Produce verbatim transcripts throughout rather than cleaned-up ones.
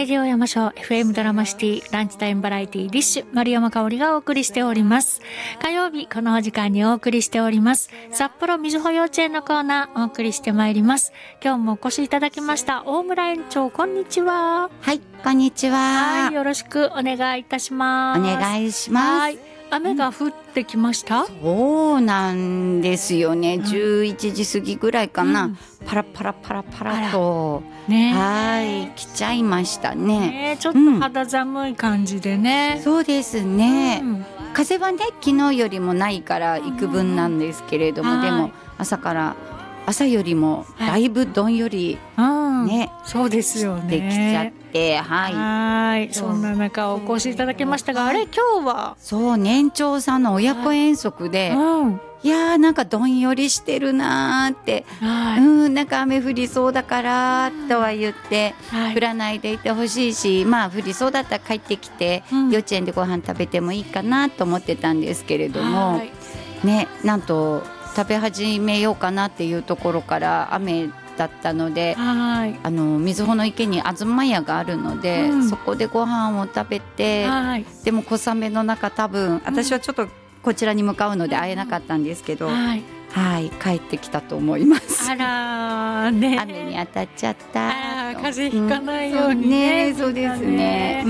レディオ山椒 エフエム ドラマシティランチタイムバラエティディッシュ丸山香織がお送りしております。火曜日このお時間にお送りしております札幌みずほ幼稚園のコーナーお送りしてまいります。今日もお越しいただきました大村園長、こんにちは。 はい、こんにちは。 はい、よろしくお願いいたします。 お願いします。 はい、雨が降ってきました、うん、 そうなんですよね、うん、じゅういちじ過ぎぐらいかな、うん、パラパラパラパラと、ね、はい来ちゃいました ね, ねちょっと肌寒い感じでね、 うん、そうですね、うん、風はね昨日よりもないから幾分なんですけれども、うん、でも朝から朝よりもだいぶどんより、はい、ね、 うん、そうですよね。 できちゃって、はい、 はいそんな中お越しいただきましたが、あれ今日はそう年長さんの親子遠足で、はい、うん、いやーなんかどんよりしてるなーって、はい、うん、なんか雨降りそうだからとは言って、はい、降らないでいてほしいし、まあ降りそうだったら帰ってきて、うん、幼稚園でご飯食べてもいいかなと思ってたんですけれども、はい、ね、なんと食べ始めようかなっていうところから雨だったので、はい、あの瑞穂の池に東屋があるので、うん、そこでご飯を食べて、はい、でも小雨の中多分私はちょっとこちらに向かうので会えなかったんですけど、うん、はい、はい、帰ってきたと思います。 あら、ね、 雨に当たっちゃった。 あ風邪ひかないようにね、 うん、そうですね、うん、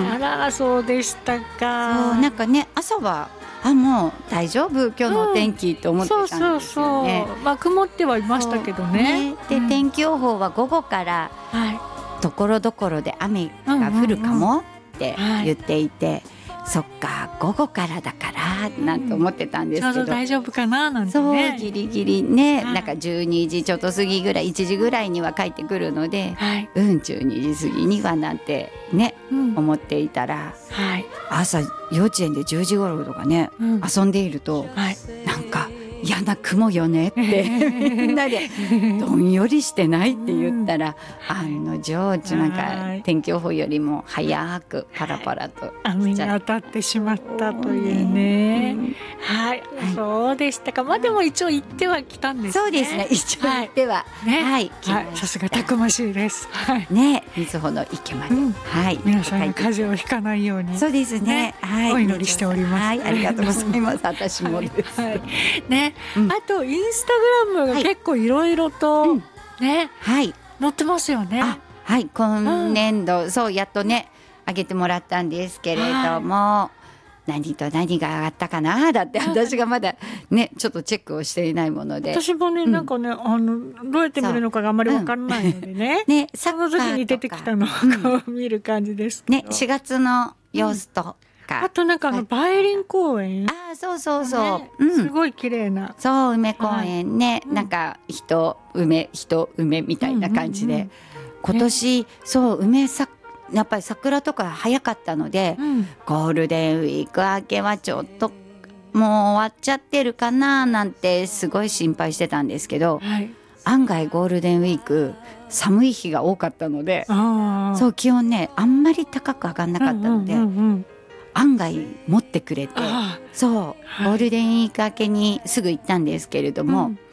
あらそうでしたか。 そうなんかね朝はあもう大丈夫今日のお天気と思ってたんですよね、うん、そうそうそう、 まあ、曇ってはいましたけど ね, ねで、うん、天気予報は午後からところどころで雨が降るかもって言っていて、うんうんうん、はい、そっか午後からだからなんて思ってたんですけど、うん、 ちょうど大丈夫かななんてね、 そうギリギリね、はい、なんかじゅうにじちょっと過ぎぐらいいちじぐらいには帰ってくるので、はい、うんじゅうにじ過ぎにはなんてね、うん、思っていたら、はい、朝幼稚園でじゅうじ頃とかね、うん、遊んでいると、はい、なんか嫌な雲よねってみんなでどんよりしてないって言ったら、うん、案の定なんか天気予報よりも早くパラパラと雨に当たってしまったというね、うん、はい、はい、そうでしたか。まあでも一応行っては来たんですね。 そうですね、一応行っては、 はいね、はい、はい、さすがたくましいです、はい、 ね、瑞穂の池まで、うん、はい、 皆さんが風邪をひかないようにそうですね、ね、はい、 お祈りしております、 はい、ありがとうございます私もです、はいはい、 ね、うん、あとインスタグラムが結構いろいろと、はい、ね、はい、載ってますよね。 あ、はい、今年度、うん、そうやっとね上げてもらったんですけれども、はい、何と何が上がったかなだって私がまだねちょっとチェックをしていないもので、 私もね、うん、なんかねあのどうやって見るのかがあんまり分からないのでね、うん、ねその時に出てきたのを見る感じですけど、 ね、しがつの様子と、うん、 あとなんかあの梅林公園、 あ、そうそうそう、ね、 うん、すごい綺麗な、 そう梅公園ね、はい、なんか人梅人梅みたいな感じで、うんうんうん、今年、ね、そう梅さやっぱり桜とか早かったので、うん、ゴールデンウィーク明けはちょっともう終わっちゃってるかななんてすごい心配してたんですけど、はい、案外ゴールデンウィーク寒い日が多かったので、そう気温ねあんまり高く上がんなかったので、うんうんうんうん、案外持ってくれて、そう、はい、ゴールデンウィーク明けにすぐ行ったんですけれども、うん、